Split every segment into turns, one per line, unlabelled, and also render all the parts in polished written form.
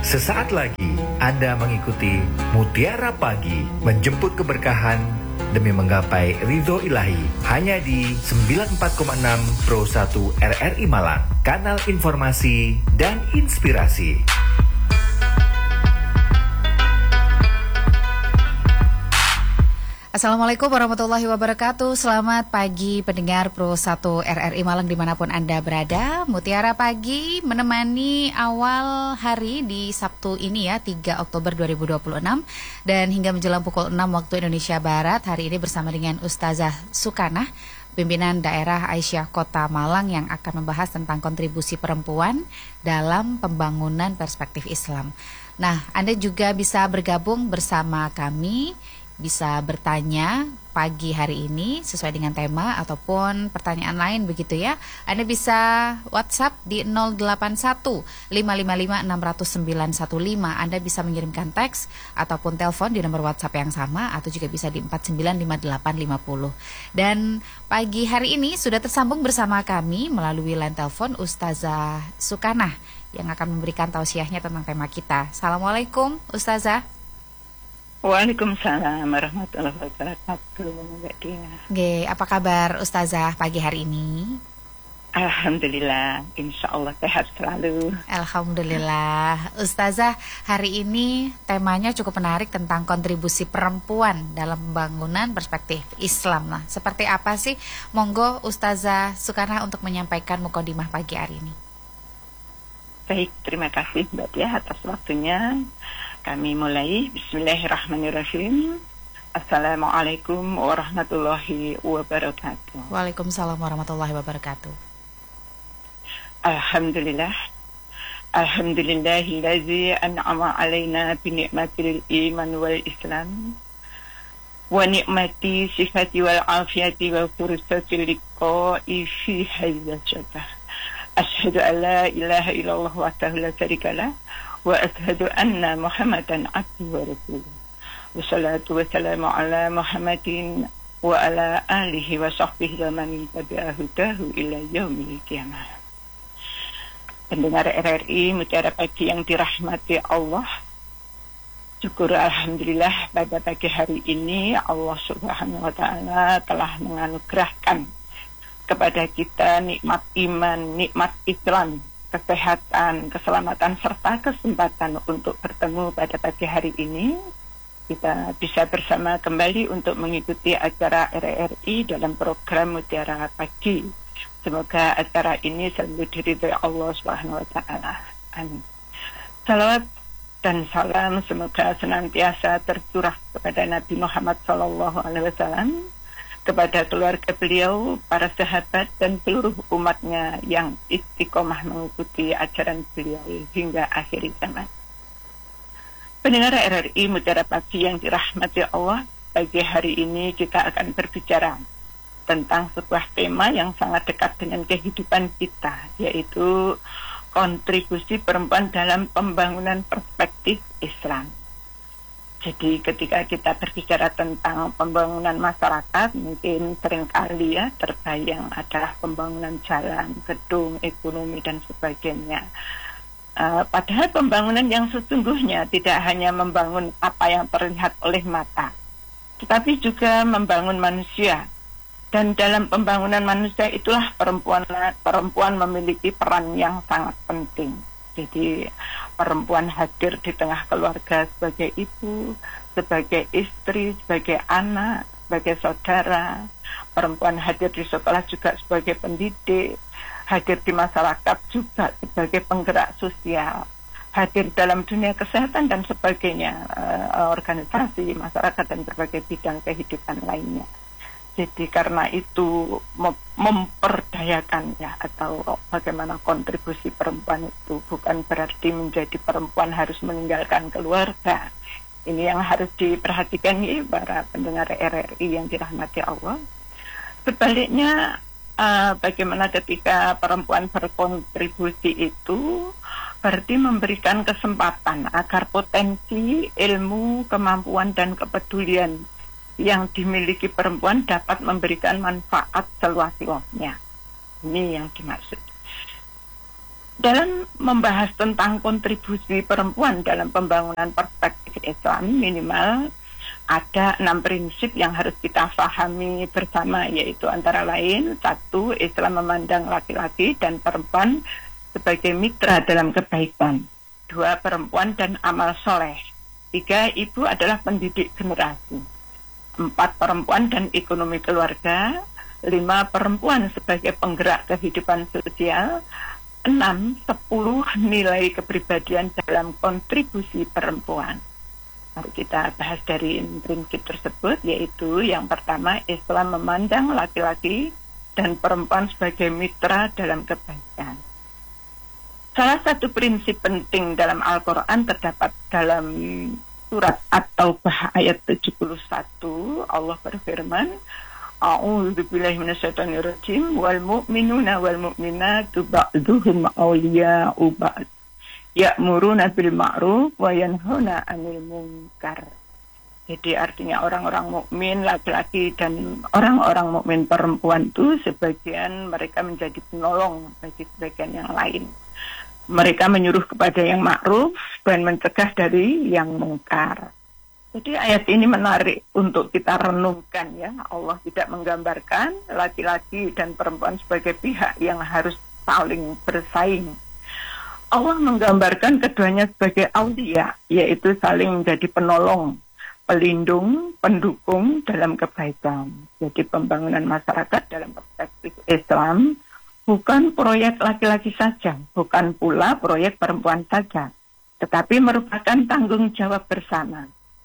Sesaat lagi Anda mengikuti Mutiara Pagi, menjemput keberkahan demi menggapai ridho ilahi, hanya di 94,6 Pro 1 RRI Malang, kanal informasi dan inspirasi.
Assalamualaikum warahmatullahi wabarakatuh. Selamat pagi pendengar Pro 1 RRI Malang dimanapun Anda berada. Mutiara Pagi menemani awal hari di Sabtu ini ya, 3 Oktober 2026. Dan hingga menjelang pukul 6 waktu Indonesia Barat, hari ini bersama dengan Ustazah Sukanah, pimpinan daerah Aisyah Kota Malang, yang akan membahas tentang kontribusi perempuan dalam pembangunan perspektif Islam. Nah, Anda juga bisa bergabung bersama kami, bisa bertanya pagi hari ini sesuai dengan tema ataupun pertanyaan lain begitu ya. Anda bisa WhatsApp di 081 555 60915. Anda bisa mengirimkan teks ataupun telepon di nomor WhatsApp yang sama, atau juga bisa di 495850. Dan pagi hari ini sudah tersambung bersama kami melalui line telepon Ustazah Sukanah yang akan memberikan tausiahnya tentang tema kita. Assalamualaikum Ustazah.
Waalaikumsalam warahmatullahi wabarakatuh, Mbak Dia.
Apa kabar Ustazah pagi hari ini?
Alhamdulillah, insya Allah sehat selalu.
Alhamdulillah. Ustazah, hari ini temanya cukup menarik tentang kontribusi perempuan dalam pembangunan perspektif Islam. Nah, seperti apa sih? Monggo Ustazah Sukanah untuk menyampaikan mukadimah pagi hari ini.
Baik, terima kasih Mbak Dia atas waktunya. Kami mulai. Bismillahirrahmanirrahim. Assalamualaikum warahmatullahi wabarakatuh.
Waalaikumsalam warahmatullahi wabarakatuh.
Alhamdulillah. Alhamdulillahillazi an'ama alaina binikmatil iman wal islam wa nikmati sifati wal afiyati wa fursatil liqa'i fi hadzal syatah. Asyhadu an la ilaha illallah wahdahu la syarikalah wa ashhadu anna Muhammadan abduhu wa rasuluh. Wassalatu wassalamu ala Muhammadin wa ala alihi wa sahbihi wa man tabi'a hudahu ila yaumil qiyamah. Pendengar RRI Mutiara Pagi yang dirahmati Allah, syukur alhamdulillah pada pagi hari ini Allah Subhanahu wa taala telah menganugerahkan kepada kita nikmat iman, nikmat Islam, kesehatan, keselamatan, serta kesempatan untuk bertemu pada pagi hari ini. Kita bisa bersama kembali untuk mengikuti acara RRI dalam program Mutiara Pagi. Semoga acara ini selalu diridhai Allah Subhanahu wa taala. Amin. Salawat dan salam semoga senantiasa tercurah kepada Nabi Muhammad SAW, kepada keluarga beliau, para sahabat, dan seluruh umatnya yang istiqomah mengikuti ajaran beliau hingga akhir zaman. Pendengar RRI Mutiara Pagi yang dirahmati Allah, pagi hari ini kita akan berbicara tentang sebuah tema yang sangat dekat dengan kehidupan kita, yaitu kontribusi perempuan dalam pembangunan perspektif Islam. Jadi ketika kita berbicara tentang pembangunan masyarakat, mungkin seringkali ya terbayang adalah pembangunan jalan, gedung, ekonomi, dan sebagainya. Padahal pembangunan yang sesungguhnya tidak hanya membangun apa yang terlihat oleh mata, tetapi juga membangun manusia. Dan dalam pembangunan manusia itulah perempuan memiliki peran yang sangat penting. Jadi perempuan hadir di tengah keluarga sebagai ibu, sebagai istri, sebagai anak, sebagai saudara. Perempuan hadir di sekolah juga sebagai pendidik, hadir di masyarakat juga sebagai penggerak sosial, hadir dalam dunia kesehatan dan sebagainya, organisasi, masyarakat, dan berbagai bidang kehidupan lainnya. Jadi karena itu memperdayakan ya, atau bagaimana kontribusi perempuan itu bukan berarti menjadi perempuan harus meninggalkan keluarga. Ini yang harus diperhatikan ya para pendengar RRI yang dirahmati Allah. Sebaliknya, bagaimana ketika perempuan berkontribusi itu berarti memberikan kesempatan agar potensi, ilmu, kemampuan, dan kepedulian yang dimiliki perempuan dapat memberikan manfaat seluas-luasnya. Ini yang dimaksud. Dalam membahas tentang kontribusi perempuan dalam pembangunan perspektif Islam, minimal ada 6 prinsip yang harus kita pahami bersama, yaitu antara lain, 1, Islam memandang laki-laki dan perempuan sebagai mitra dalam kebaikan. 2, perempuan dan amal soleh. 3, ibu adalah pendidik generasi. 4, perempuan dan ekonomi keluarga. 5, perempuan sebagai penggerak kehidupan sosial. 6, 10 nilai kepribadian dalam kontribusi perempuan. Mari kita bahas dari prinsip tersebut, yaitu yang pertama, Islam memandang laki-laki dan perempuan sebagai mitra dalam kebaikan. Salah satu prinsip penting dalam Al-Quran terdapat dalam surat At-Taubah ayat 71. Allah berfirman, A'udzu billahi minasyaitonir rajim, wal mu'minuna wal mu'minatu ba'duhum awliya'u ba'd, ya'muruna bil ma'ruf wa yanhauna 'anil munkar. Jadi artinya orang-orang mukmin laki-laki dan orang-orang mukmin perempuan itu sebagian mereka menjadi penolong bagi sebagian yang lain. Mereka menyuruh kepada yang ma'ruf dan mencegah dari yang mungkar. Jadi ayat ini menarik untuk kita renungkan ya. Allah tidak menggambarkan laki-laki dan perempuan sebagai pihak yang harus saling bersaing. Allah menggambarkan keduanya sebagai aulia, yaitu saling menjadi penolong, pelindung, pendukung dalam kebaikan. Jadi pembangunan masyarakat dalam perspektif Islam bukan proyek laki-laki saja, bukan pula proyek perempuan saja, tetapi merupakan tanggung jawab bersama.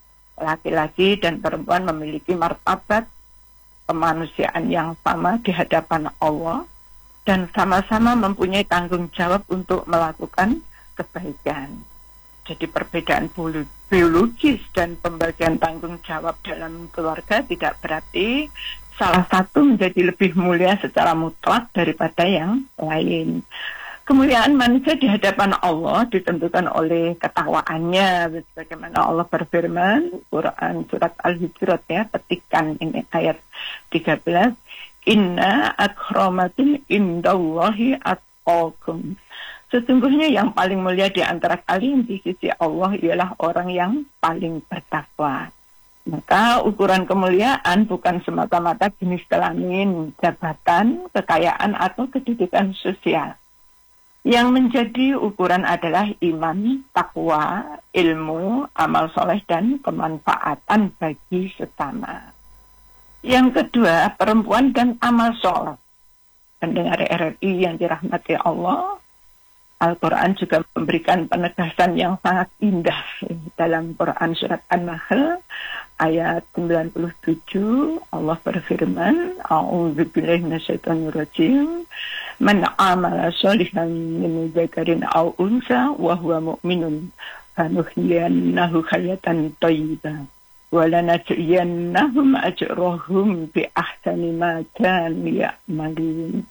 Laki-laki dan perempuan memiliki martabat kemanusiaan yang sama di hadapan Allah dan sama-sama mempunyai tanggung jawab untuk melakukan kebaikan. Jadi perbedaan biologis dan pembagian tanggung jawab dalam keluarga tidak berarti salah satu menjadi lebih mulia secara mutlak daripada yang lain. Kemuliaan manusia di hadapan Allah ditentukan oleh ketakwaannya, sebagaimana Allah berfirman, Quran surat Al-Hujurat ya, petikan ini ayat 13, Inna akramakum indallahi atqakum. Sesungguhnya yang paling mulia di antara kalian di sisi Allah ialah orang yang paling bertakwa. Maka ukuran kemuliaan bukan semata-mata jenis kelamin, jabatan, kekayaan atau kedudukan sosial. Yang menjadi ukuran adalah iman, takwa, ilmu, amal soleh, dan kemanfaatan bagi sesama. Yang kedua, perempuan dan amal soleh. Pendengar RRI yang dirahmati Allah, Al-Quran juga memberikan penegasan yang sangat indah dalam Quran surat An-Nahl ayat 97. Allah berfirman, A'udzubillahi minasyaitonirrajim, man amala sholihan min dzakarin aw unsa wa huwa mu'minun fanuhyiyannahu hayatan thayyibah wa lanajziyannahum ajrahum bi ahsani ma kanu ya'malun.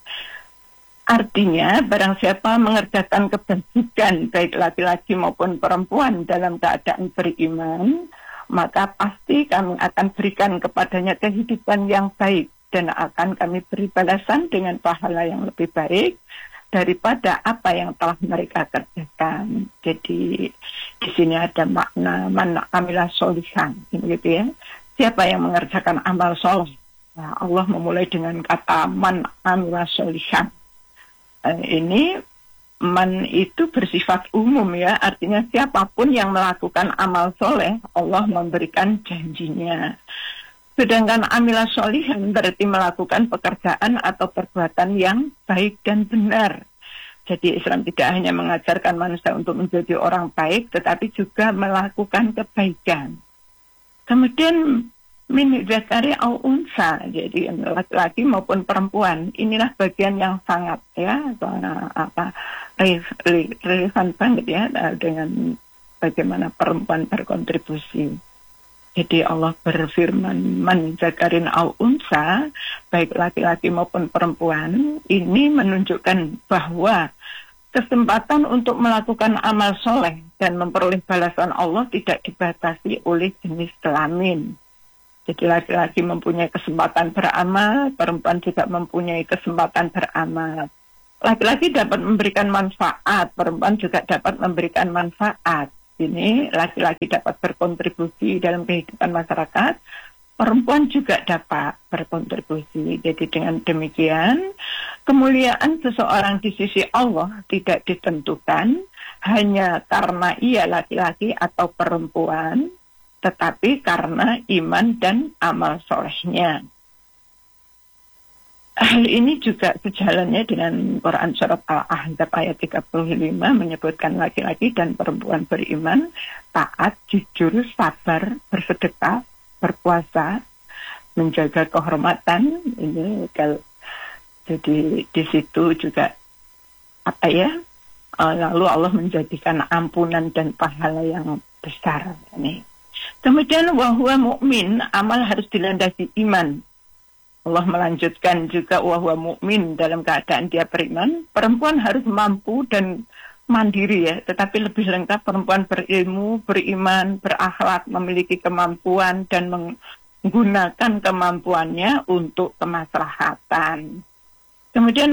Artinya, barang siapa mengerjakan kebajikan baik laki-laki maupun perempuan dalam keadaan beriman, maka pasti kami akan berikan kepadanya kehidupan yang baik dan akan kami beri balasan dengan pahala yang lebih baik daripada apa yang telah mereka kerjakan. Jadi di sini ada makna man amila sholihan, gitu ya. Siapa yang mengerjakan amal soleh? Nah, Allah memulai dengan kata man amila sholihan. Ini man itu bersifat umum ya, artinya siapapun yang melakukan amal soleh, Allah memberikan janjinya. Sedangkan amilah sholihan berarti melakukan pekerjaan atau perbuatan yang baik dan benar. Jadi Islam tidak hanya mengajarkan manusia untuk menjadi orang baik, tetapi juga melakukan kebaikan. Kemudian min dzakari au unsa, jadi laki-laki maupun perempuan, inilah bagian yang sangat ya relevan banget ya dengan bagaimana perempuan berkontribusi. Jadi Allah berfirman man dzakarin au unsa, baik laki-laki maupun perempuan, ini menunjukkan bahwa kesempatan untuk melakukan amal soleh dan memperoleh balasan Allah tidak dibatasi oleh jenis kelamin. Jadi laki-laki mempunyai kesempatan beramal, perempuan juga mempunyai kesempatan beramal. laki-laki dapat memberikan manfaat, perempuan juga dapat memberikan manfaat. Ini laki-laki dapat berkontribusi dalam kehidupan masyarakat, perempuan juga dapat berkontribusi. Jadi dengan demikian, kemuliaan seseorang di sisi Allah tidak ditentukan hanya karena ia laki-laki atau perempuan, tetapi karena iman dan amal solehnya. Hal ini juga sejalannya dengan Quran surat Al-Ahzab ayat 35 menyebutkan laki-laki dan perempuan beriman, taat, jujur, sabar, bersedekah, berpuasa, menjaga kehormatan. Ini jadi di situ juga lalu Allah menjadikan ampunan dan pahala yang besar ini. Kemudian wahwa mukmin, amal harus dilandasi iman. Allah melanjutkan juga wahwa mukmin, dalam keadaan dia beriman, perempuan harus mampu dan mandiri ya, tetapi lebih lengkap perempuan berilmu, beriman, berakhlak, memiliki kemampuan dan menggunakan kemampuannya untuk kemaslahatan. Kemudian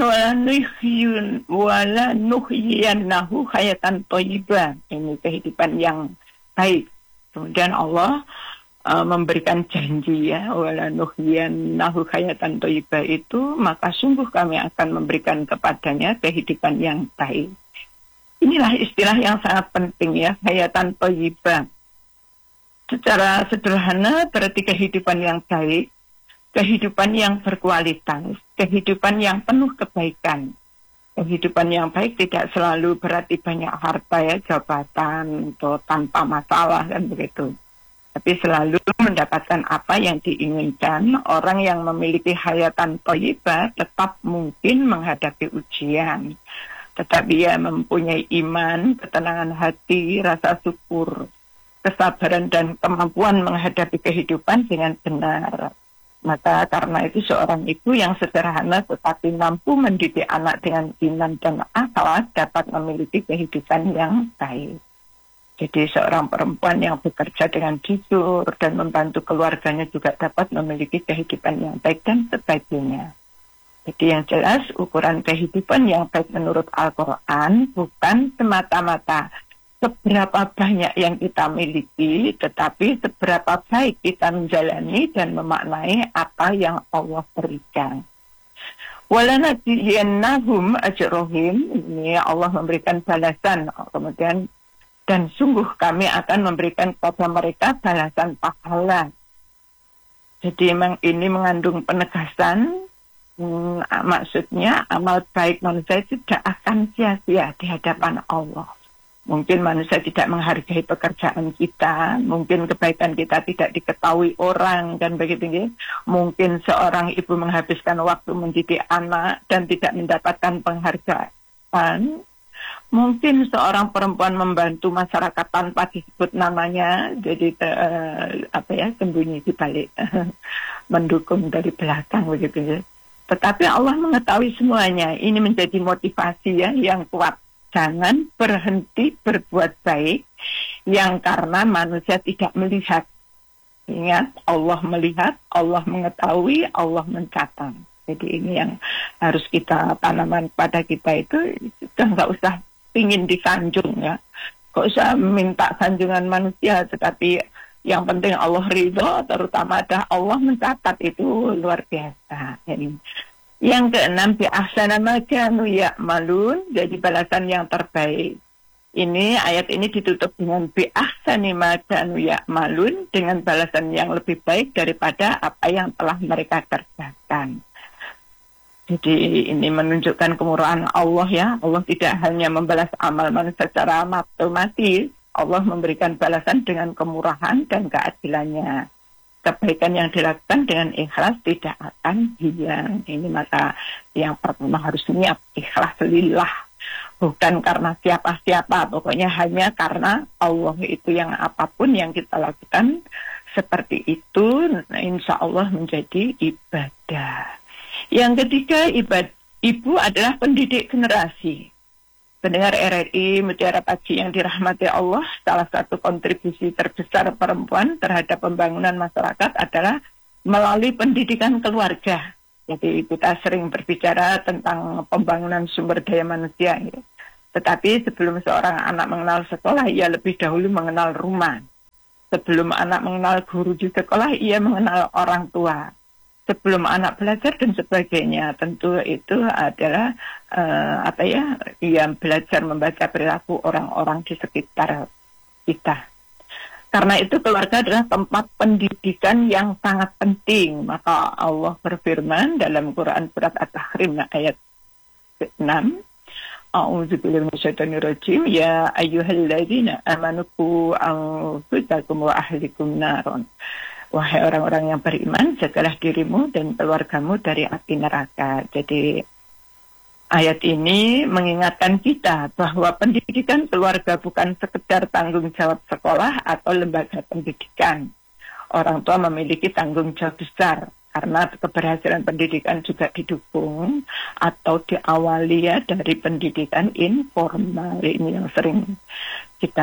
wala nuhyiyannahu hayatan thayyibah, ini kehidupan yang baik. Kemudian Allah memberikan janji ya, wala nuhyiyannahu hayatan thayyibah itu, maka sungguh kami akan memberikan kepadanya kehidupan yang baik. Inilah istilah yang sangat penting ya, hayatan thayyibah. Secara sederhana berarti kehidupan yang baik, kehidupan yang berkualitas, kehidupan yang penuh kebaikan. Kehidupan yang baik tidak selalu berarti banyak harta ya, jabatan atau tanpa masalah kan begitu. Tapi selalu mendapatkan apa yang diinginkan. Orang yang memiliki hayatan thayyibah tetap mungkin menghadapi ujian. Tetapi ia mempunyai iman, ketenangan hati, rasa syukur, kesabaran dan kemampuan menghadapi kehidupan dengan benar. Maka karena itu seorang ibu yang sederhana tetapi mampu mendidik anak dengan iman dan akhlak dapat memiliki kehidupan yang baik. Jadi seorang perempuan yang bekerja dengan jujur dan membantu keluarganya juga dapat memiliki kehidupan yang baik dan sebagainya. Jadi yang jelas ukuran kehidupan yang baik menurut Al-Quran bukan semata-mata seberapa banyak yang kita miliki, tetapi seberapa baik kita menjalani dan memaknai apa yang Allah berikan. Walanajziyannahum ajrohim, ini Allah memberikan balasan, kemudian dan sungguh kami akan memberikan kepada mereka balasan pahala. Jadi memang ini mengandung penegasan, maksudnya amal baik manusia tidak akan sia-sia di hadapan Allah. Mungkin manusia tidak menghargai pekerjaan kita, mungkin kebaikan kita tidak diketahui orang, dan begitu. Mungkin seorang ibu menghabiskan waktu mendidik anak dan tidak mendapatkan penghargaan. Mungkin seorang perempuan membantu masyarakat tanpa disebut namanya, jadi sembunyi di balik, mendukung dari belakang begitu. Tetapi Allah mengetahui semuanya. Ini menjadi motivasi ya yang kuat. Jangan berhenti berbuat baik yang karena manusia tidak melihat. Ingat, Allah melihat, Allah mengetahui, Allah mencatat. Jadi ini yang harus kita tanaman pada kita itu, sudah nggak usah pingin disanjung ya. Nggak usah minta sanjungan manusia, tetapi yang penting Allah ridho, terutama ada Allah mencatat, itu luar biasa. Ini. Yang keenam, bi ahsana ma kanu ya'malun, jadi balasan yang terbaik. Ini ayat ini ditutup dengan bi ahsani ma kanu ya'malun, dengan balasan yang lebih baik daripada apa yang telah mereka kerjakan. Jadi ini menunjukkan kemurahan Allah ya. Allah tidak hanya membalas amal manusia secara otomatis, Allah memberikan balasan dengan kemurahan dan keadilannya. Kebaikan yang dilakukan dengan ikhlas tidak akan hilang. Ini maka yang pertama harus niat ikhlas lillah. Bukan karena siapa-siapa, pokoknya hanya karena Allah itu yang apapun yang kita lakukan seperti itu, insya Allah menjadi ibadah. Yang ketiga, ibu adalah pendidik generasi. Pendengar RRI Mutiara Pagi yang dirahmati Allah, salah satu kontribusi terbesar perempuan terhadap pembangunan masyarakat adalah melalui pendidikan keluarga. Jadi kita sering berbicara tentang pembangunan sumber daya manusia. Ya. Tetapi sebelum seorang anak mengenal sekolah, ia lebih dahulu mengenal rumah. Sebelum anak mengenal guru di sekolah, ia mengenal orang tua. Sebelum anak belajar dan sebagainya, tentu itu adalah ia belajar membaca perilaku orang-orang di sekitar kita. Karena itu keluarga adalah tempat pendidikan yang sangat penting. Maka Allah berfirman dalam Quran surat At-Tahrim ayat 6. A'udzubillahi minasyaitonirrajim. Ya ayyuhalladzina amanu qu anfusakum wa ahlikum naron. Wahai orang-orang yang beriman, jagalah dirimu dan keluargamu dari api neraka. Jadi ayat ini mengingatkan kita bahwa pendidikan keluarga bukan sekedar tanggung jawab sekolah atau lembaga pendidikan. Orang tua memiliki tanggung jawab besar karena keberhasilan pendidikan juga didukung atau diawali ya dari pendidikan informal. Ini yang sering kita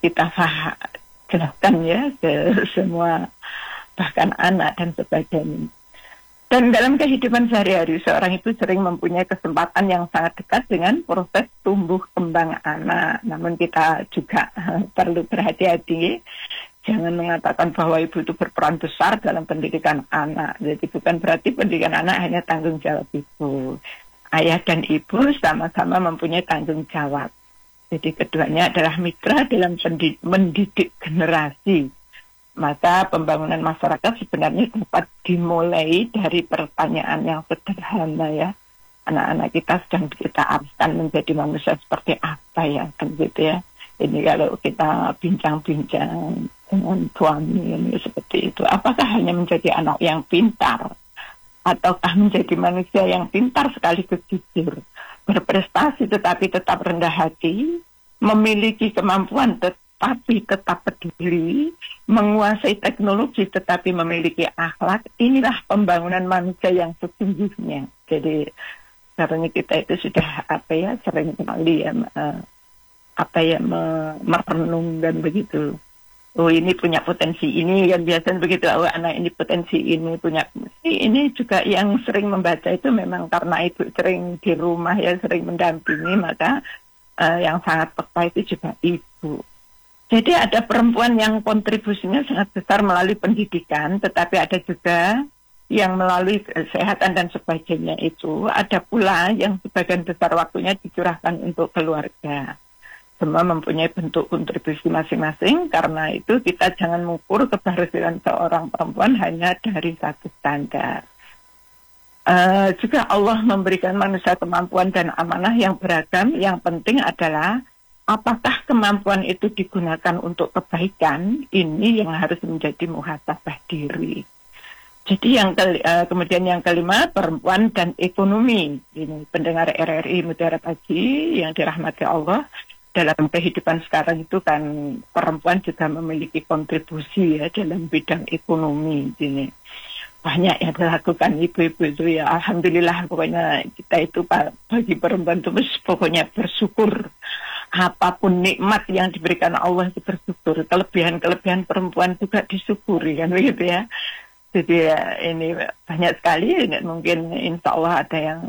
jelaskan ya ke semua bahkan anak dan sebagainya. Dan dalam kehidupan sehari-hari, seorang itu sering mempunyai kesempatan yang sangat dekat dengan proses tumbuh kembang anak. Namun kita juga perlu berhati-hati, jangan mengatakan bahwa ibu itu berperan besar dalam pendidikan anak. Jadi bukan berarti pendidikan anak hanya tanggung jawab ibu. Ayah dan ibu sama-sama mempunyai tanggung jawab. Jadi keduanya adalah mitra dalam mendidik generasi. Maka pembangunan masyarakat sebenarnya dapat dimulai dari pertanyaan yang sederhana ya. Anak-anak kita sedang kita arahkan menjadi manusia seperti apa ya, kan gitu ya. Ini kalau kita bincang-bincang dengan suami ini seperti itu. Apakah hanya menjadi anak yang pintar? Ataukah menjadi manusia yang pintar sekaligus jujur? Berprestasi tetapi tetap rendah hati? Memiliki kemampuan tapi tetap peduli, menguasai teknologi tetapi memiliki akhlak. Inilah pembangunan manusia yang sesungguhnya. Jadi karena kita itu sudah sering kali merenung dan begitu. Oh ini punya potensi ini, kan biasanya begitu. Oh anak ini potensi ini punya. Ini juga yang sering membaca itu memang karena ibu sering di rumah ya, sering mendampingi, maka yang sangat peka itu juga ibu. Jadi ada perempuan yang kontribusinya sangat besar melalui pendidikan, tetapi ada juga yang melalui kesehatan dan sebagainya itu. Ada pula yang sebagian besar waktunya dicurahkan untuk keluarga. Semua mempunyai bentuk kontribusi masing-masing, karena itu kita jangan mengukur keberhasilan seorang perempuan hanya dari satu standar. Juga Allah memberikan manusia kemampuan dan amanah yang beragam. Yang penting adalah apakah kemampuan itu digunakan untuk kebaikan? Ini yang harus menjadi muhasabah diri. Jadi kemudian yang kelima, perempuan dan ekonomi. Ini pendengar RRI Mutiara Pagi yang dirahmati Allah. Dalam kehidupan sekarang itu kan perempuan juga memiliki kontribusi ya dalam bidang ekonomi. Ini banyak yang dilakukan ibu-ibu itu ya. Alhamdulillah, pokoknya kita itu bagi perempuan itu pokoknya bersyukur. Apapun nikmat yang diberikan Allah itu bersyukur. Kelebihan perempuan juga disyukuri kan begitu ya. Jadi ya, ini banyak sekali, mungkin insya Allah ada yang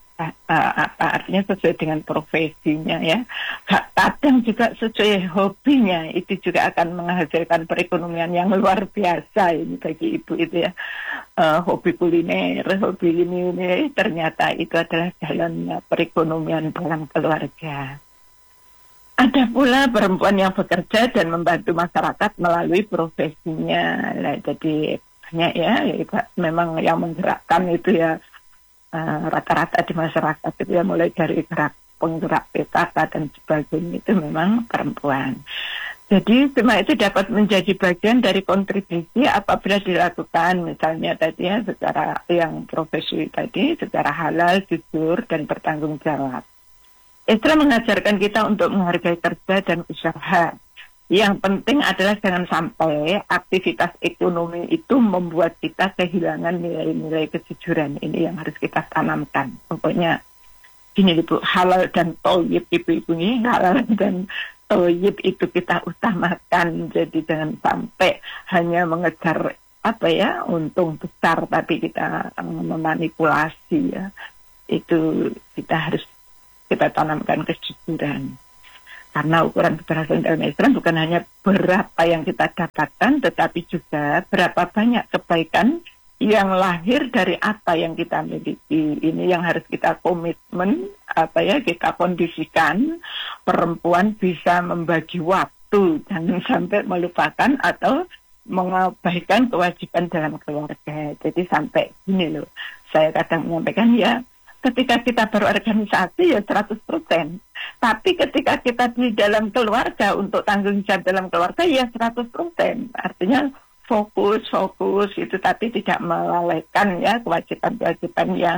artinya sesuai dengan profesinya ya. Kadang juga sesuai hobinya, itu juga akan menghasilkan perekonomian yang luar biasa ini bagi ibu itu ya. Hobi kuliner, hobi ini ternyata itu adalah jalannya perekonomian dalam keluarga. Ada pula perempuan yang bekerja dan membantu masyarakat melalui profesinya. Jadi banyak ya, memang yang menggerakkan itu ya rata-rata di masyarakat itu ya, mulai dari penggerak PKK dan sebagainya itu memang perempuan. Jadi semua itu dapat menjadi bagian dari kontribusi apabila dilakukan misalnya tadi ya secara yang profesi tadi, secara halal, jujur dan bertanggung jawab. Islam mengajarkan kita untuk menghargai kerja dan usaha. Yang penting adalah jangan sampai aktivitas ekonomi itu membuat kita kehilangan nilai-nilai kejujuran. Ini yang harus kita tanamkan. Pokoknya gini Ibu, halal dan thayyib ibu-ibu ini, halal dan thayyib itu kita utamakan. Jadi jangan sampai hanya mengejar untung besar, tapi kita memanipulasi ya. Itu kita tanamkan kejujuran. Karena ukuran keberhasilan dalam Islam bukan hanya berapa yang kita dapatkan, tetapi juga berapa banyak kebaikan yang lahir dari apa yang kita miliki. Ini yang harus kita komitmen, kita kondisikan. Perempuan bisa membagi waktu, jangan sampai melupakan atau mengabaikan kewajiban dalam keluarga. Jadi sampai gini loh, saya kadang menyampaikan ya, ketika kita berorganisasi ya 100%. Tapi ketika kita di dalam keluarga untuk tanggung jawab dalam keluarga ya 100%. Artinya fokus itu, tapi tidak melalaikan ya kewajiban-kewajiban yang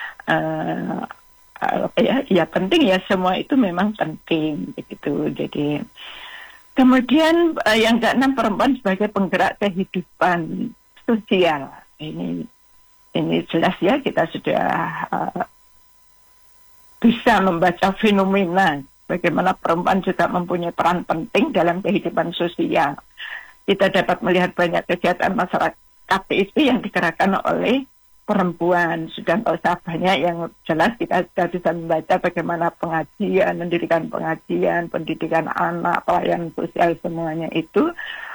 penting ya, semua itu memang penting begitu. Jadi kemudian yang keenam, perempuan sebagai penggerak kehidupan sosial. Ini jelas ya, kita sudah bisa membaca fenomena bagaimana perempuan juga mempunyai peran penting dalam kehidupan sosial. Kita dapat melihat banyak kegiatan masyarakat itu yang digerakkan oleh perempuan. Sudah nggak usah banyak, yang jelas kita sudah bisa membaca bagaimana pengajian, pendidikan anak, pelayanan sosial, semuanya itu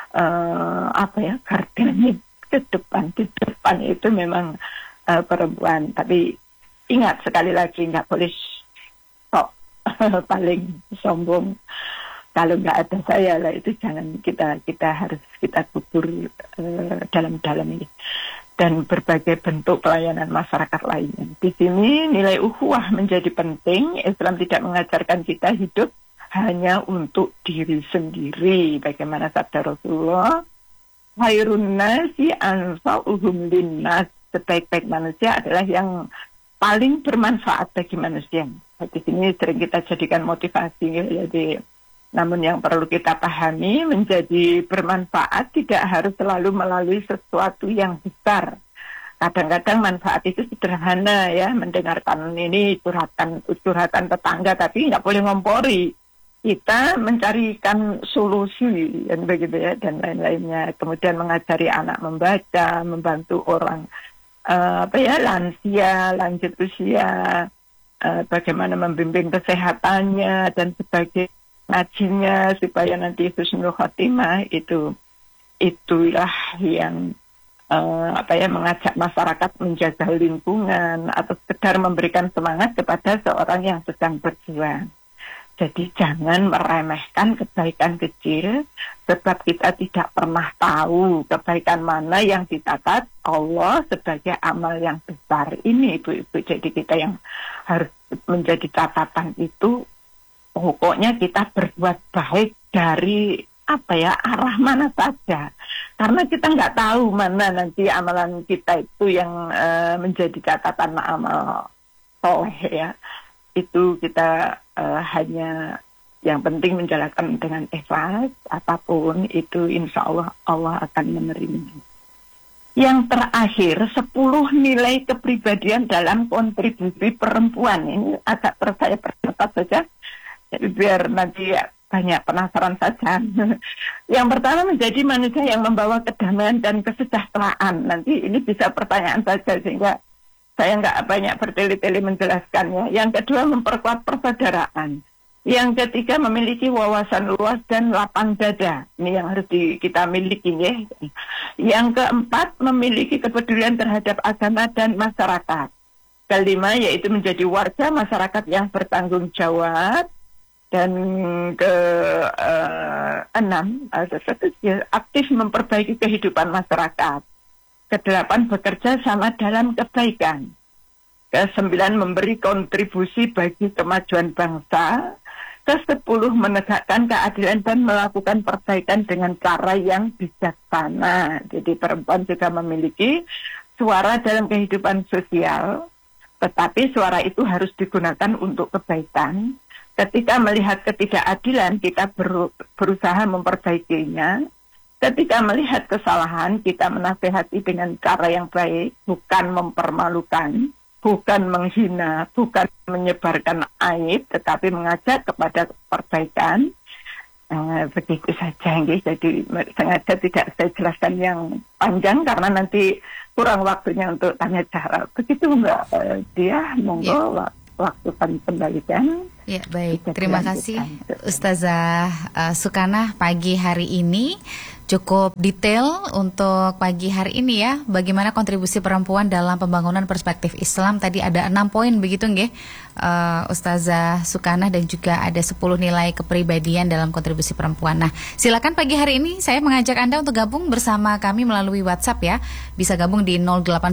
gardannya ke depan itu memang perempuan. Tapi ingat sekali lagi, nggak boleh paling sombong. Kalau nggak ada saya lah, itu jangan, kita harus kita kubur dalam-dalam ini. Dan berbagai bentuk pelayanan masyarakat lainnya. Di sini nilai ukhuwah menjadi penting. Islam tidak mengajarkan kita hidup hanya untuk diri sendiri. Bagaimana sabda Rasulullah, khairun nasi anfa'uhum linnas. Sebaik-baik manusia adalah yang paling bermanfaat bagi manusia. Di sini sering kita jadikan motivasi. Jadi, namun yang perlu kita pahami, menjadi bermanfaat tidak harus selalu melalui sesuatu yang besar. Kadang-kadang manfaat itu sederhana ya, mendengarkan ini curhatan tetangga, tapi nggak boleh ngompori. Kita mencarikan solusi dan begitu ya, dan lain-lainnya. Kemudian mengajari anak membaca, membantu orang lansia, lanjut usia, bagaimana membimbing kesehatannya dan sebagainya, ngajinya supaya nanti husnul khotimah. Itulah yang mengajak masyarakat menjaga lingkungan atau sekedar memberikan semangat kepada seorang yang sedang berjuang. Jadi jangan meremehkan kebaikan kecil, sebab kita tidak pernah tahu kebaikan mana yang dicatat Allah sebagai amal yang besar. Ini ibu-ibu, jadi kita yang harus menjadi catatan itu, pokoknya kita berbuat baik dari arah mana saja. Karena kita nggak tahu mana nanti amalan kita itu yang menjadi catatan amal soleh ya. Itu kita hanya yang penting menjalankan dengan ikhlas, apapun itu insya Allah Allah akan menerima. Yang terakhir, 10 nilai kepribadian dalam kontribusi perempuan. Ini agak saya percepat saja, jadi biar nanti banyak penasaran saja. Yang pertama, menjadi manusia yang membawa kedamaian dan kesejahteraan. Nanti ini bisa pertanyaan saja, sehingga saya nggak banyak bertele-tele menjelaskannya. Yang kedua, memperkuat persaudaraan. Yang ketiga, memiliki wawasan luas dan lapang dada. Ini yang harus kita miliki ya. Yang keempat, memiliki kepedulian terhadap agama dan masyarakat. Kelima, yaitu menjadi warga masyarakat yang bertanggung jawab. Dan keenam, aktif memperbaiki kehidupan masyarakat. Kedelapan, bekerja sama dalam kebaikan. Kesembilan, memberi kontribusi bagi kemajuan bangsa. Kesepuluh, menegakkan keadilan dan melakukan perbaikan dengan cara yang bijaksana. Jadi perempuan juga memiliki suara dalam kehidupan sosial, tetapi suara itu harus digunakan untuk kebaikan. Ketika melihat ketidakadilan, kita berusaha memperbaikinya. Ketika melihat kesalahan, kita menasehati dengan cara yang baik, bukan mempermalukan, bukan menghina, bukan menyebarkan aib, tetapi mengajak kepada perbaikan. Begitu saja, nggih. Jadi sengaja tidak saya jelaskan yang panjang karena nanti kurang waktunya untuk tanya jawab. Begitu Mbak Dia, monggo waktu kami kembalikan.
Ya, baik. Terima kasih Ustazah Sukanah pagi hari ini. Cukup detail untuk pagi hari ini ya. Bagaimana kontribusi perempuan dalam pembangunan perspektif Islam. Tadi ada 6 poin begitu nggih, Ustazah Sukanah, dan juga ada 10 nilai kepribadian dalam kontribusi perempuan. Nah, silakan pagi hari ini saya mengajak Anda untuk gabung bersama kami melalui WhatsApp ya. Bisa gabung di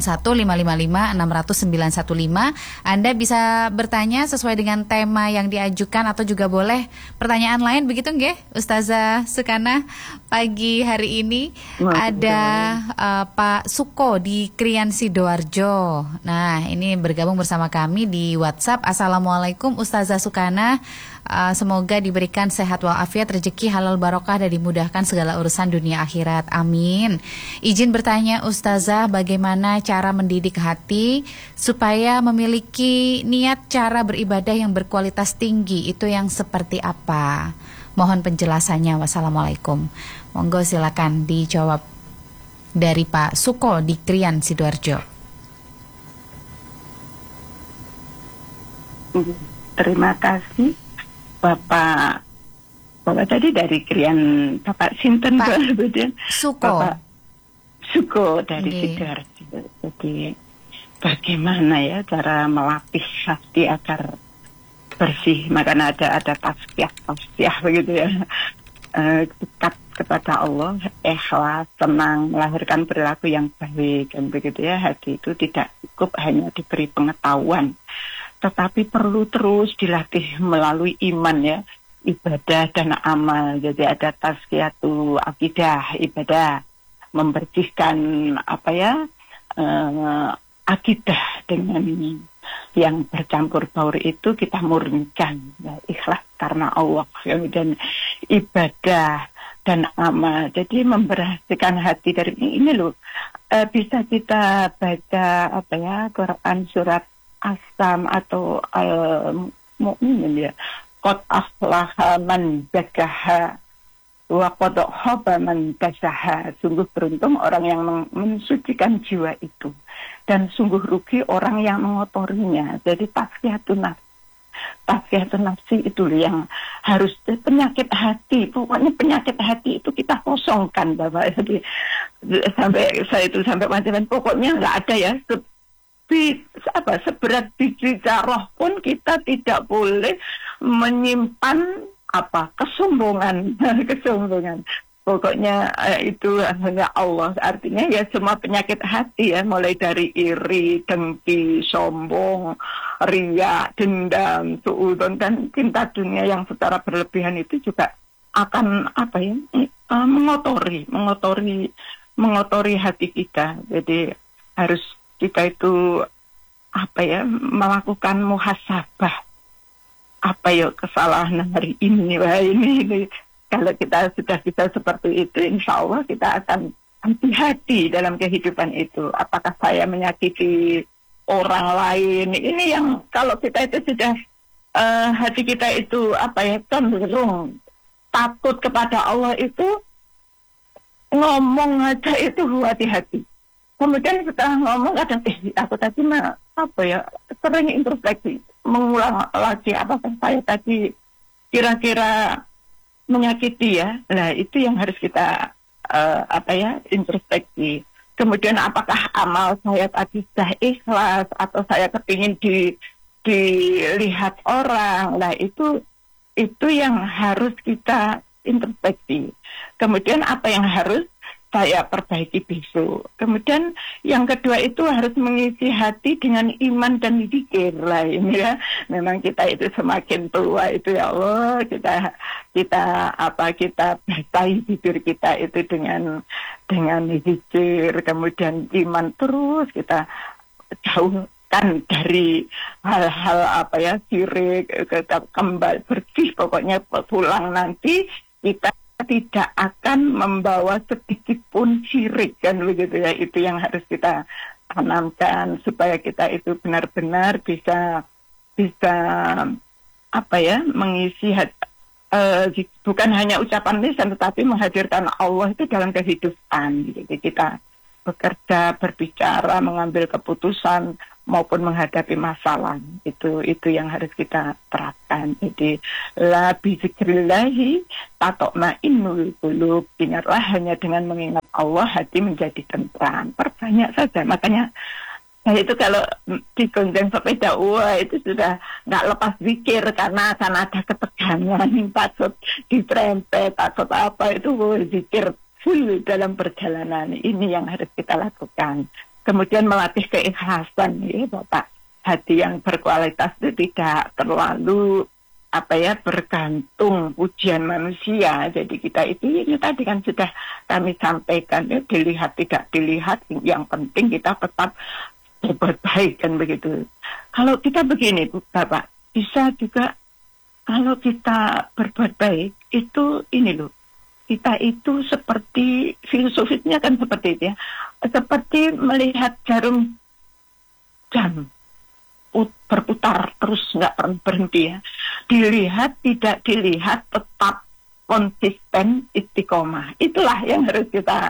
081555600915. Anda bisa bertanya sesuai dengan tema yang diajukan atau juga boleh pertanyaan lain begitu nggih, Ustazah Sukanah. Pagi hari ini ada Pak Suko di Krian Sidoarjo. Nah, ini bergabung bersama kami di WhatsApp. Assalamualaikum Ustazah Sukanah. Semoga diberikan sehat walafiat, rezeki halal barokah, dan dimudahkan segala urusan dunia akhirat. Amin. Izin bertanya Ustazah, bagaimana cara mendidik hati supaya memiliki niat cara beribadah yang berkualitas tinggi? Itu yang seperti apa? Mohon penjelasannya. Wassalamualaikum. Monggo silakan dijawab dari Pak Suko di Krian Sidoarjo.
Terima kasih Bapak tadi dari Krian, Bapak Sinten kemudian
Suko.
Bapak Suko dari Sidoarjo. Jadi bagaimana ya cara melatih hati agar bersih? Makanya ada tasbih begitu ya. Dekat kepada Allah, ikhlas, tenang, melahirkan perilaku yang baik, dan begitu ya. Hati itu tidak cukup hanya diberi pengetahuan, tetapi perlu terus dilatih melalui iman ya, ibadah dan amal. Jadi ada tazkiyatu akidah, ibadah, membersihkan akidah dengan yang bercampur baur itu kita murnikan ya, ikhlas karena Allah, kemudian ibadah dan amal. Jadi membersihkan hati dari ini loh. Bisa kita baca Quran surat As-Sam atau Al-Mu'minin ya. Qad aflaha man zakkaha wa qad khaba man dassaha. Sungguh beruntung orang yang mensucikan jiwa itu, dan sungguh rugi orang yang mengotorinya. Jadi tazkiyatun nafsi itu yang harus, penyakit hati. Pokoknya penyakit hati itu kita kosongkan, Bapak. Jadi sampai macam-macam. Pokoknya nggak ada ya. Seberat biji zarah pun kita tidak boleh menyimpan kesombongan. Pokoknya itu hanya Allah. Artinya ya semua penyakit hati ya, mulai dari iri, dengki, sombong, riya, dendam, suudzon, dan cinta dunia yang secara berlebihan itu juga akan mengotori hati kita. Jadi harus kita itu melakukan muhasabah. Kesalahan hari ini. Wah, ini kalau kita sudah bisa seperti itu, insya Allah kita akan hati-hati dalam kehidupan itu. Apakah saya menyakiti orang lain? Ini yang kalau kita itu sudah hati kita itu cenderung takut kepada Allah, itu ngomong aja itu hati-hati. Kemudian setelah ngomong kadang aku tadi sering introspeksi, mengulang lagi apakah saya tadi kira-kira menyakiti ya. Nah, itu yang harus kita introspeksi. Kemudian apakah amal saya tadi sudah ikhlas atau saya kepingin dilihat orang. Nah, itu yang harus kita introspeksi. Kemudian apa yang harus saya perbaiki besok. Kemudian yang kedua itu harus mengisi hati dengan iman dan zikir lah ini ya. Memang kita itu semakin tua itu ya Allah, kita basahi bibir kita itu dengan zikir, kemudian iman terus kita jauhkan dari hal-hal syirik, kita kembali bersih, pokoknya pulang nanti kita tidak akan membawa sedikit pun syirik, kan begitu ya. Itu yang harus kita tanamkan supaya kita itu benar-benar bisa mengisi bukan hanya ucapan lisan, tetapi menghadirkan Allah itu dalam kehidupan. Jadi kita bekerja, berbicara, mengambil keputusan maupun menghadapi masalah, itu yang harus kita terapkan. Jadi la bizikrillahi tatma'innul qulub, ingatlah hanya dengan mengingat Allah hati menjadi tentram. Perbanyak saja, makanya saya itu kalau digonceng sepeda, wah itu sudah nggak lepas zikir, karena akan ada ketegangan, takut diperempet, takut apa, itu zikir full dalam perjalanan. Ini yang harus kita lakukan. Kemudian melatih keikhlasan, ya Bapak. Hati yang berkualitas itu tidak terlalu bergantung pujian manusia. Jadi kita itu ini tadi kan sudah kami sampaikan, ya, dilihat tidak dilihat, yang penting kita tetap berbuat baik, kan begitu. Kalau kita begini Bapak, bisa juga kalau kita berbuat baik itu ini loh. Kita itu seperti filosofisnya kan seperti itu ya. Seperti melihat jarum jam berputar terus, nggak pernah berhenti ya. Dilihat, tidak dilihat, tetap konsisten, istiqomah. Itulah yang harus kita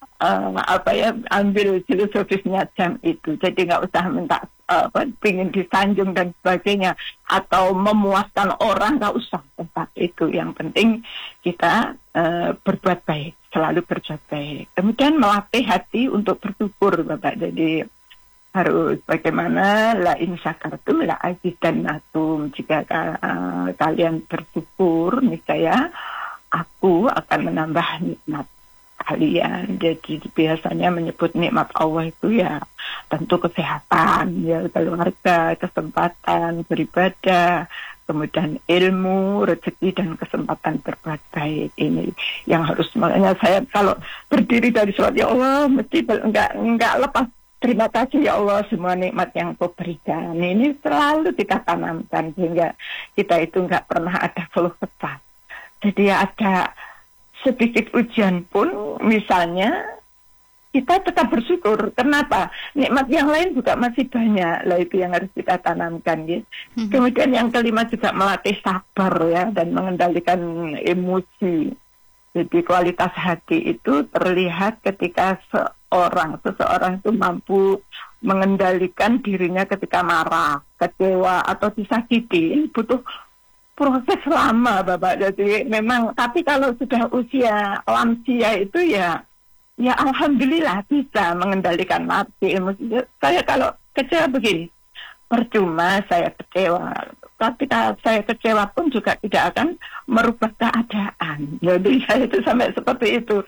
ambil filosofisnya jam itu. Jadi nggak usah minta ingin disanjung dan sebagainya, atau memuaskan orang, nggak usah. Tempat itu yang penting kita berbuat baik, selalu berbuat baik. Kemudian melatih hati untuk bersyukur, Bapak. Jadi harus bagaimana, la in syakartum la azidannakum, jika kalian bersyukur niscaya aku akan menambah nikmat kalian. Jadi biasanya menyebut nikmat Allah itu ya tentu kesehatan, ya keluarga, kesempatan beribadah, kemudian ilmu, rezeki, dan kesempatan berbuat baik. Ini yang harus, makanya saya kalau berdiri dari sholat, ya Allah, mesti enggak lepas terima kasih ya Allah semua nikmat yang Kau berikan. Ini selalu kita tanamkan sehingga kita itu enggak pernah ada keluh kesah. Jadi ada sedikit ujian pun misalnya kita tetap bersyukur. Kenapa? Nikmat yang lain juga masih banyak. Lah itu yang harus kita tanamkan, ya. Kemudian yang kelima juga melatih sabar, ya, dan mengendalikan emosi. Jadi kualitas hati itu terlihat ketika seseorang itu mampu mengendalikan dirinya ketika marah, kecewa, atau disakiti. Ini butuh proses lama, Bapak. Jadi memang, tapi kalau sudah usia lansia itu ya alhamdulillah bisa mengendalikan hati, emosi. Saya kalau kecewa begini, percuma saya kecewa. Tapi saya kecewa pun juga tidak akan merubah keadaan. Jadi saya itu sampai seperti itu.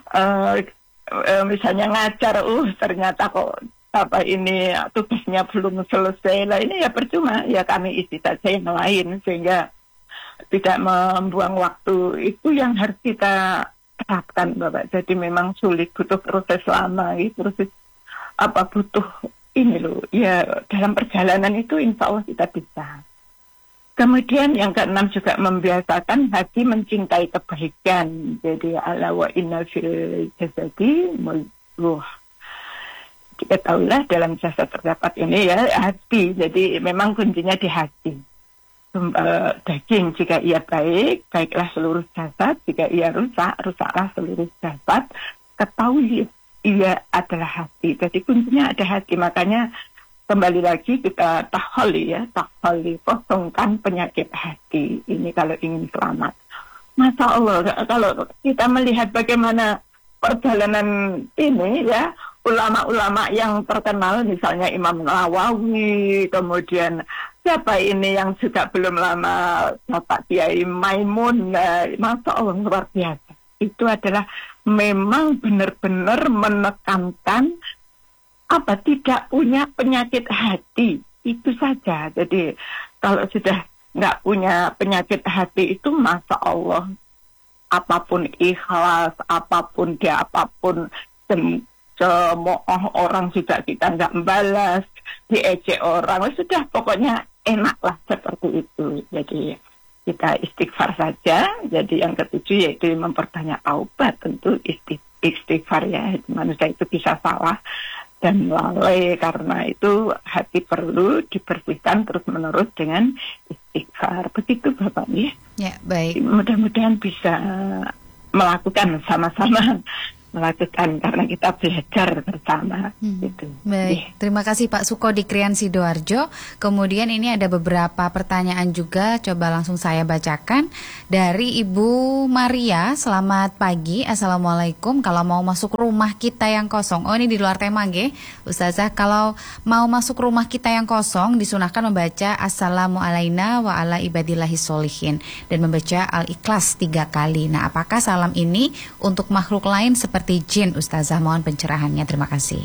Misalnya ngajar, ternyata kok ini tugasnya belum selesai. Lah ini ya percuma, ya kami isi saja yang lain sehingga tidak membuang waktu. Itu yang harus kita terapkan, Bapak. Jadi memang sulit, butuh proses lama, proses butuh ini loh. Ya dalam perjalanan itu insya Allah kita bisa. Kemudian yang keenam juga membiasakan hati mencintai kebaikan. Jadi ala wa inna fil jasadi mudghah. Kita tahulah dalam jasad terdapat ini ya hati. Jadi memang kuncinya di hati. Daging jika ia baik, baiklah seluruh jasad. Jika ia rusak, rusaklah seluruh jasad. Ketahui ia adalah hati. Jadi kuncinya ada hati. Makanya kembali lagi kita taholi, kosongkan penyakit hati. Ini kalau ingin selamat. Masya Allah, kalau kita melihat bagaimana perjalanan ini ya, ulama-ulama yang terkenal, misalnya Imam Nawawi, kemudian siapa ini yang juga belum lama, Bapak Kiai Maimun, Masya Allah, luar biasa. Itu adalah memang benar-benar menekankan tidak punya penyakit hati, itu saja. Jadi kalau sudah nggak punya penyakit hati itu, Masya Allah, apapun ikhlas, apapun cemooh orang juga kita nggak membalas, diejek orang, sudah pokoknya enaklah seperti itu. Jadi kita istighfar saja. Jadi yang ketujuh yaitu memperbanyak taubat. Tentu istighfar, ya, manusia itu bisa salah, dan lalai. Karena itu hati perlu dibersihkan terus-menerus dengan istighfar. Begitu Bapak ya.
Ya, baik.
Mudah-mudahan bisa melakukan sama-sama melakukan karena kita belajar bersama gitu.
Baik, terima kasih Pak Suko di Krian Sidoarjo. Kemudian ini ada beberapa pertanyaan juga, coba langsung saya bacakan. Dari Ibu Maria, selamat pagi, Assalamualaikum. Kalau mau masuk rumah kita yang kosong, oh ini di luar tema G, Ustazah, kalau mau masuk rumah kita yang kosong, disunahkan membaca Assalamu alaina wa ala ibadillahis sholihin dan membaca Al-Ikhlas 3 kali. Nah, apakah salam ini untuk makhluk lain seperti jin, Ustazah? Mohon pencerahannya, terima kasih.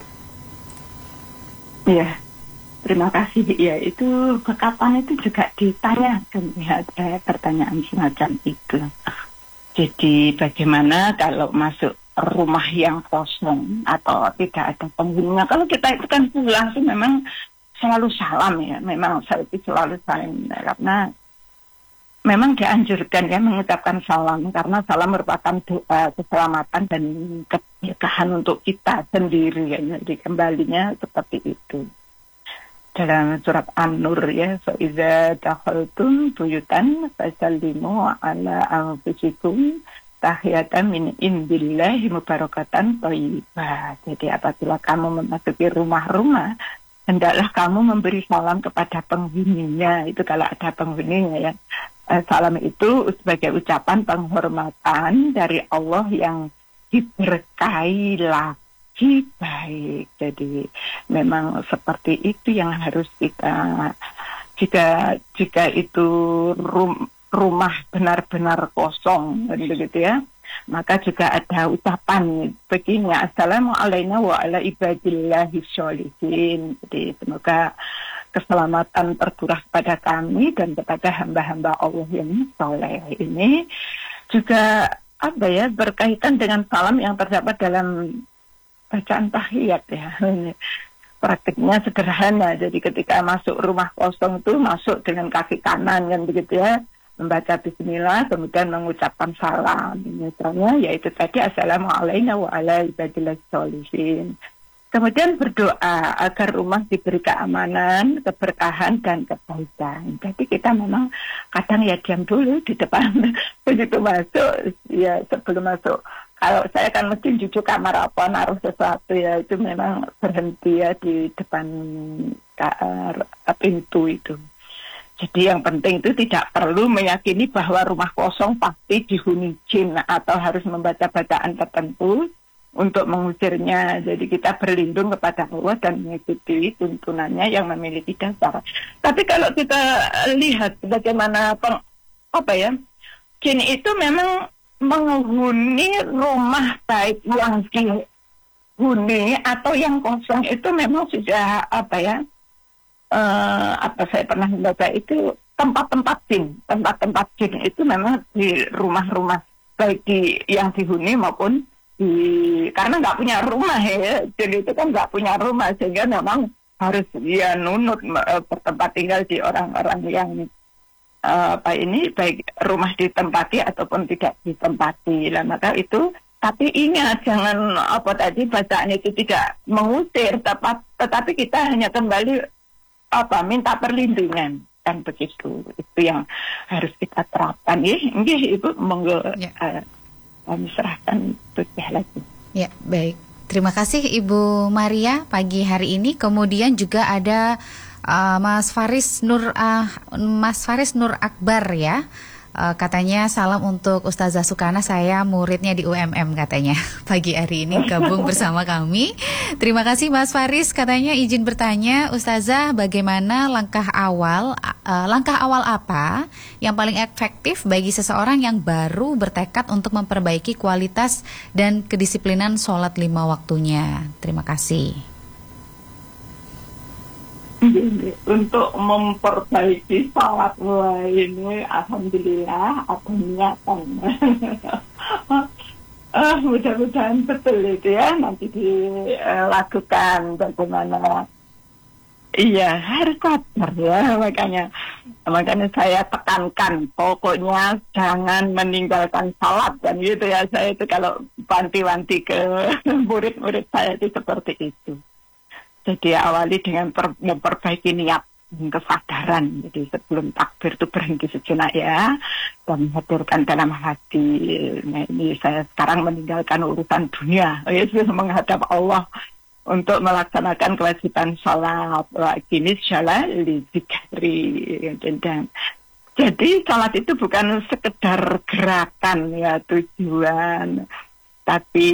Iya, terima kasih. Ya, itu kapan itu juga ditanyakan ya, ada pertanyaan semacam itu. Jadi bagaimana kalau masuk rumah yang kosong atau tidak ada penghuninya? Kalau kita itu kan pulang tuh memang selalu salam ya, memang saya itu selalu salam karena memang dianjurkan ya mengucapkan salam karena salam merupakan doa keselamatan dan keberkahan untuk kita sendiri ya. Jadi kembalinya seperti itu. Dalam surat An-Nur ya, fa iza dakhaltum buyutan fasallimu ala anfusikum tahiyatan min indillahi mubarakatan thayyibah. Jadi apabila kamu memasuki rumah-rumah, hendaklah kamu memberi salam kepada penghuninya. Itu kalau ada penghuninya ya. Salam itu sebagai ucapan penghormatan dari Allah yang diberkahi lagi baik. Jadi memang seperti itu yang harus kita, jika itu rumah benar-benar kosong begitu ya, maka juga ada ucapan begini, Assalamualaikum wa ala ibadillahis sholihin. Jadi semoga keselamatan tercurah kepada kami dan kepada hamba-hamba Allah yang soleh. Ini juga berkaitan dengan salam yang terdapat dalam bacaan tahiyat ya. Praktiknya sederhana. Jadi ketika masuk rumah kosong itu masuk dengan kaki kanan kan begitu ya, membaca bismillah kemudian mengucapkan salam. Misalnya yaitu tadi Assalamualaikum wa ala ibadillahis sholihin. Kemudian berdoa agar rumah diberi keamanan, keberkahan, dan kebaikan. Jadi kita memang kadang ya diam dulu di depan. Begitu masuk, ya sebelum masuk. Kalau saya kan mesti cuci kamar apa, naruh sesuatu ya, itu memang berhenti ya di depan pintu itu. Jadi yang penting itu tidak perlu meyakini bahwa rumah kosong pasti dihuni jin atau harus membaca bacaan tertentu untuk mengusirnya. Jadi kita berlindung kepada Allah dan mengikuti tuntunannya yang memiliki dasar. Tapi kalau kita lihat bagaimana jin itu memang menghuni rumah baik yang dihuni atau yang kosong itu memang sudah saya pernah membaca itu tempat-tempat jin itu memang di rumah-rumah baik yang dihuni maupun karena nggak punya rumah ya, jadi itu kan nggak punya rumah sehingga memang harus dia nunut bertempat tinggal di orang-orang yang baik rumah ditempati ataupun tidak ditempati. Lah maka itu, tapi ingat jangan bacaan itu tidak mengusir, tetapi kita hanya kembali minta perlindungan kan begitu. Itu yang harus kita terapkan ya. Nggih Ibu, monggo. Kami serahkan tugas lagi. Ya, baik.
Terima kasih Ibu Maria pagi hari ini. Kemudian juga ada Mas Faris Nur Akbar ya. Katanya salam untuk Ustazah Sukana, saya muridnya di UMM katanya. Pagi hari ini gabung bersama kami. Terima kasih Mas Faris, katanya izin bertanya Ustazah, bagaimana langkah awal apa yang paling efektif bagi seseorang yang baru bertekad untuk memperbaiki kualitas dan kedisiplinan sholat 5 waktunya. Terima kasih.
Untuk memperbaiki salat ini alhamdulillah ada niatan. Mudah-mudahan betul itu ya nanti dilakukan bagaimana Iya, harus sabar ya, makanya saya tekankan, pokoknya jangan meninggalkan salat kan gitu ya. Saya itu kalau wanti-wanti ke murid-murid saya itu seperti itu. Jadi awali dengan memperbaiki niat, kesadaran. Jadi sebelum takbir itu berhenti sejenak ya, dan hadirkan dalam hati. Nah, ini saya sekarang meninggalkan urusan dunia, itu menghadap Allah untuk melaksanakan kewajiban sholat. Kini sholat dizikri. Dan jadi sholat itu bukan sekedar gerakan ya, tujuan, tapi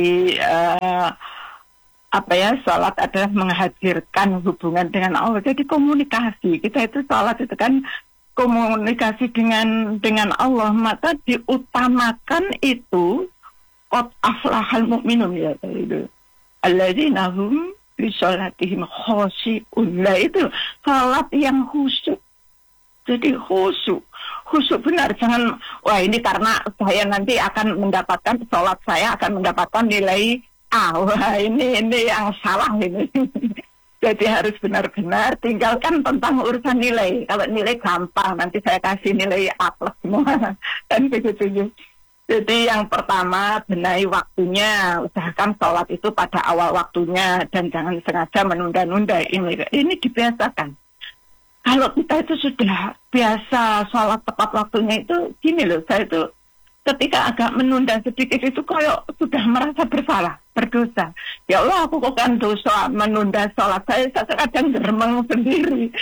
sholat adalah menghadirkan hubungan dengan Allah. Jadi komunikasi kita itu, sholat itu kan komunikasi dengan Allah, maka diutamakan itu qad aflahal mu'minun ya itu. Alladzina hum li sholatihim khoshi'un. Nah itu salat yang khusyuk. Jadi khusyuk benar. Jangan, wah ini karena saya nanti akan mendapatkan, salat saya akan mendapatkan nilai A. Wah ini yang salah ini. Jadi harus benar-benar tinggalkan tentang urusan nilai. Kalau nilai gampang, nanti saya kasih nilai A+ semua. Dan begitu. Jadi yang pertama, benahi waktunya, usahakan sholat itu pada awal waktunya dan jangan sengaja menunda-nunda. Ini dibiasakan. Kalau kita itu sudah biasa sholat tepat waktunya itu, gini loh, saya itu ketika agak menunda sedikit itu kayak sudah merasa bersalah, berdosa. Ya Allah, aku kok kan dosa menunda sholat. Saya kadang geremeng sendiri.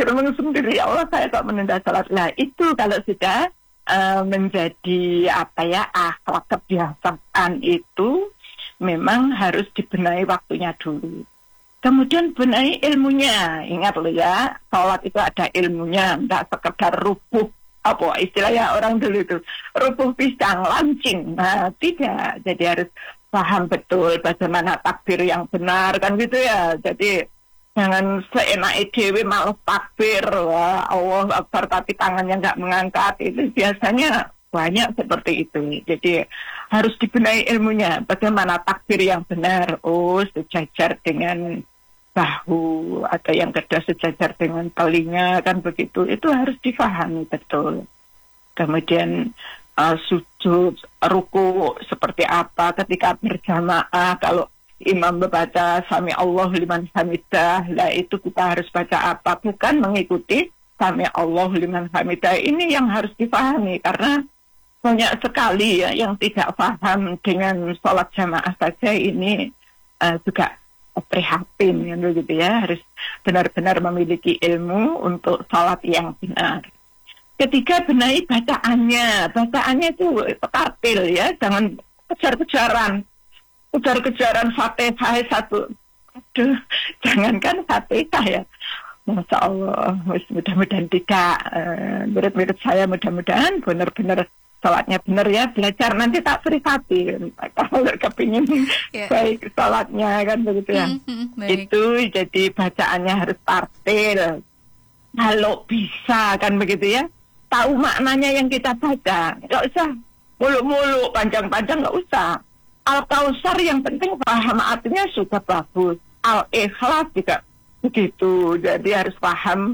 Ya Allah, saya kok menunda sholat. Nah itu kalau sudah menjadi akhlak kebiasaan itu memang harus dibenahi waktunya dulu. Kemudian benahi ilmunya. Ingat loh ya, sholat itu ada ilmunya, tidak sekedar rubuh, apa istilahnya orang dulu itu, rubuh pisang, lancing. Nah, tidak. Jadi harus paham betul bagaimana takbir yang benar kan gitu ya. Jadi jangan seenak dewe malah takbir, wah, Allah Akbar tapi tangannya nggak mengangkat. Itu biasanya banyak seperti itu. Jadi harus dibenahi ilmunya. Bagaimana takbir yang benar? Oh, sejajar dengan bahu, atau yang kedua sejajar dengan telinga, kan begitu. Itu harus difahami betul. Kemudian sujud, ruku seperti apa ketika berjamaah. Kalau imam membaca Sami Allah liman hamidah, lah itu kita harus baca apa? Bukan mengikuti Sami Allah liman hamidah. Ini yang harus dipahami, karena banyak sekali ya yang tidak paham dengan sholat jamaah saja. Ini juga prihatin ya, begitu ya. Harus benar-benar memiliki ilmu untuk sholat yang benar. Ketiga, benahi bacaannya. Bacaannya itu tartil ya, jangan kejar-kejaran Fatihah satu. Aduh, jangankan Fatihah ya. Masya Allah, mudah-mudahan tidak. Murid-murid saya mudah-mudahan benar-benar sholatnya benar ya. Belajar nanti tak privati. Kalau kepingin baik sholatnya kan begitu ya. Itu jadi bacaannya harus tartil. Kalau bisa kan begitu ya. Tahu maknanya yang kita baca. Nggak usah muluk-muluk, panjang-panjang nggak usah. Al-Kausar yang penting paham artinya sudah bagus. Al-Ikhlas juga begitu. Jadi harus paham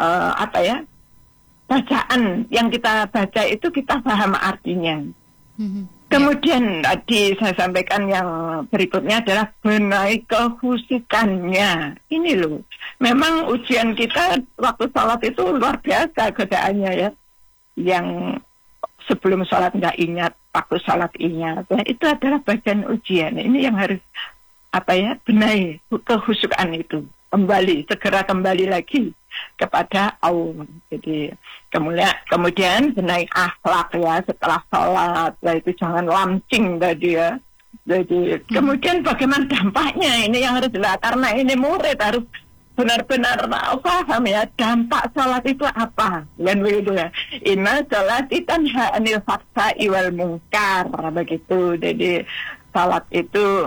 bacaan yang kita baca itu kita paham artinya. Kemudian tadi saya sampaikan yang berikutnya adalah benahi kehusukannya. Ini loh, memang ujian kita waktu sholat itu luar biasa godaannya ya. Yang sebelum sholat nggak ingat, waktu sholat ingat. Nah, itu adalah bagian ujian. Ini yang harus benahi kehusukan itu. Segera kembali lagi kepada Allah. Jadi kemudian benahi akhlak ya setelah sholat. Nah, itu jangan lancing tadi ya. Jadi kemudian bagaimana dampaknya, ini yang harus dilihat, karena ini murid harus benar-benar paham ya dampak sholat itu apa, dan begitu ya. Inna sholati tanha anil fahsya'i wal munkar, begitu. Jadi sholat itu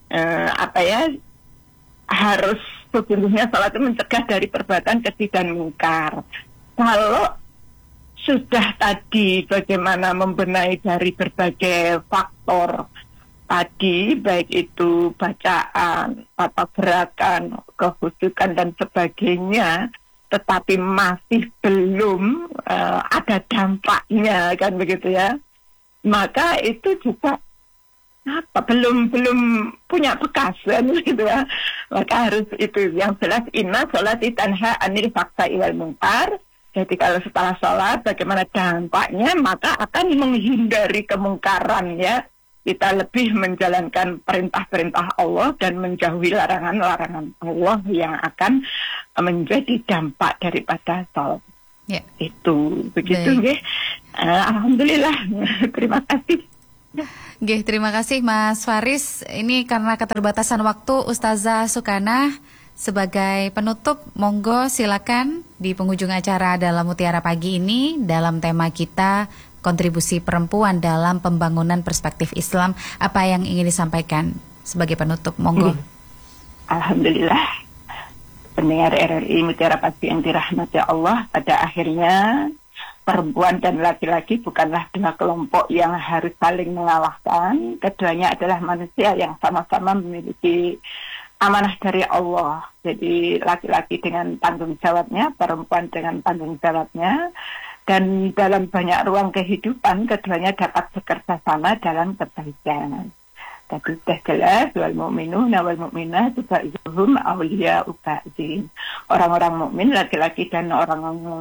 harus sesungguhnya sholat itu mencegah dari perbuatan keji dan mungkar. Kalau sudah tadi bagaimana membenahi dari berbagai faktor tadi, baik itu bacaan, tata gerakan, kehusukan dan sebagainya, tetapi masih belum ada dampaknya, kan begitu ya. Maka itu juga belum punya bekas, kan gitu ya. Maka harus itu yang jelas, inna sholati tanha anil fahsya'i wal munkar. Jadi kalau setelah sholat bagaimana dampaknya, maka akan menghindari kemungkaran ya. Kita lebih menjalankan perintah-perintah Allah dan menjauhi larangan-larangan Allah yang akan menjadi dampak daripada sholat.
Ya.
Itu begitu nggih. Alhamdulillah. Terima kasih.
Nggih, terima kasih Mas Faris. Ini karena keterbatasan waktu, Ustazah Sukanah sebagai penutup, monggo silakan di penghujung acara dalam Mutiara Pagi ini dalam tema kita kontribusi perempuan dalam pembangunan perspektif Islam, apa yang ingin disampaikan sebagai penutup, monggo.
Alhamdulillah, pendengar RRI Mutiara Pagi yang dirahmati Allah, pada akhirnya perempuan dan laki-laki bukanlah dua kelompok yang harus saling mengalahkan. Keduanya adalah manusia yang sama-sama memiliki amanah dari Allah. Jadi laki-laki dengan tanggung jawabnya, perempuan dengan tanggung jawabnya. Dan dalam banyak ruang kehidupan, keduanya dapat bekerja sama dalam kebaikan. Tapi sudah jelas, wal mu'minuna wal mu'minatu ba'dhuhum awliya'u ba'dhin. Orang-orang mukmin laki-laki dan orang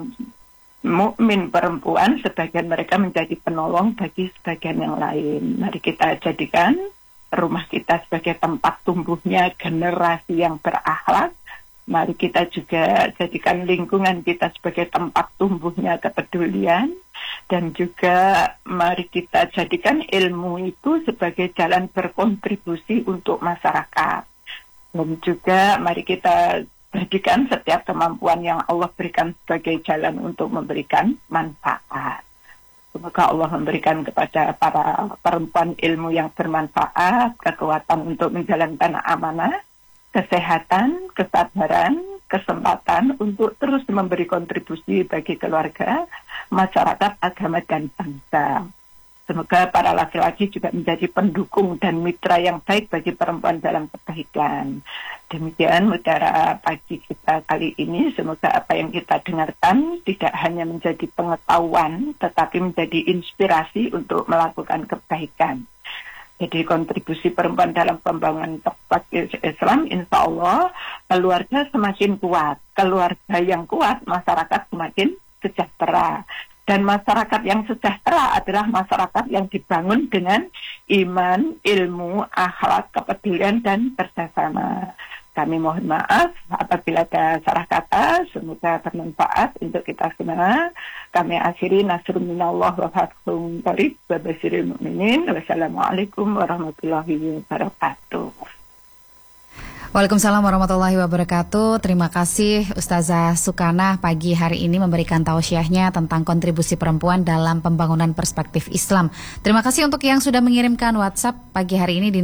mukmin perempuan, sebagian mereka menjadi penolong bagi sebagian yang lain. Mari kita jadikan rumah kita sebagai tempat tumbuhnya generasi yang berakhlak. Mari kita juga jadikan lingkungan kita sebagai tempat tumbuhnya kepedulian. Dan juga mari kita jadikan ilmu itu sebagai jalan berkontribusi untuk masyarakat. Dan juga mari kita jadikan setiap kemampuan yang Allah berikan sebagai jalan untuk memberikan manfaat. Semoga Allah memberikan kepada para perempuan ilmu yang bermanfaat, kekuatan untuk menjalankan amanah, kesehatan, kesabaran, kesempatan untuk terus memberi kontribusi bagi keluarga, masyarakat, agama, dan bangsa. Semoga para laki-laki juga menjadi pendukung dan mitra yang baik bagi perempuan dalam kebaikan. Demikian Mutiara Pagi kita kali ini. Semoga apa yang kita dengarkan tidak hanya menjadi pengetahuan, tetapi menjadi inspirasi untuk melakukan kebaikan. Jadi kontribusi perempuan dalam pembangunan perspektif Islam, insya Allah keluarga semakin kuat. Keluarga yang kuat, masyarakat semakin sejahtera. Dan masyarakat yang sejahtera adalah masyarakat yang dibangun dengan iman, ilmu, akhlak, kepedulian, dan kerjasama. Kami mohon maaf apabila ada salah kata, semoga bermanfaat untuk kita semua. Kami akhiri, nasrun minallah wa fathun qarib wa basyiril mu'minin. Wassalamualaikum warahmatullahi wabarakatuh.
Waalaikumsalam warahmatullahi wabarakatuh. Terima kasih Ustazah Sukanah pagi hari ini memberikan tausiahnya tentang kontribusi perempuan dalam pembangunan perspektif Islam. Terima kasih untuk yang sudah mengirimkan WhatsApp pagi hari ini di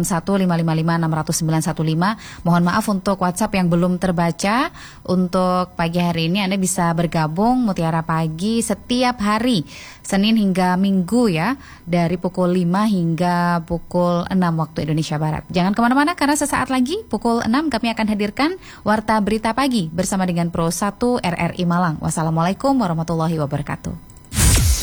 081555600915. Mohon maaf untuk WhatsApp yang belum terbaca. Untuk pagi hari ini Anda bisa bergabung Mutiara Pagi setiap hari, Senin hingga Minggu ya, dari pukul 5 hingga pukul 6 waktu Indonesia Barat. Jangan kemana-mana karena sesaat lagi pukul 6 kami akan hadirkan Warta Berita Pagi bersama dengan Pro 1 RRI Malang. Wassalamualaikum warahmatullahi wabarakatuh.